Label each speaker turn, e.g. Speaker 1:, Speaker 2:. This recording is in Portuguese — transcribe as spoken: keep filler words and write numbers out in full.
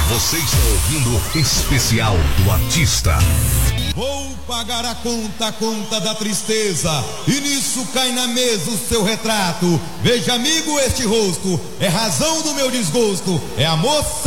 Speaker 1: Você está ouvindo Especial do Artista.
Speaker 2: Vou pagar a conta, a conta da tristeza, e nisso cai na mesa o seu retrato. Veja, amigo, este rosto é razão do meu desgosto, é a moça